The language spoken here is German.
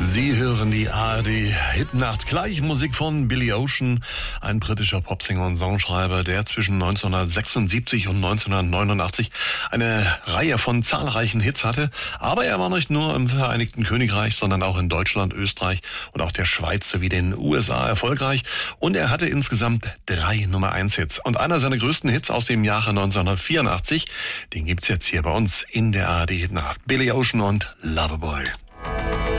Sie hören die ARD-Hitnacht. Gleich Musik von Billy Ocean, ein britischer Popsänger und Songschreiber, der zwischen 1976 und 1989 eine Reihe von zahlreichen Hits hatte. Aber er war nicht nur im Vereinigten Königreich, sondern auch in Deutschland, Österreich und auch der Schweiz sowie den USA erfolgreich. Und er hatte insgesamt 3 Nummer-1-Hits. Und einer seiner größten Hits aus dem Jahre 1984, den gibt's jetzt hier bei uns in der ARD-Hitnacht. Billy Ocean und Loverboy.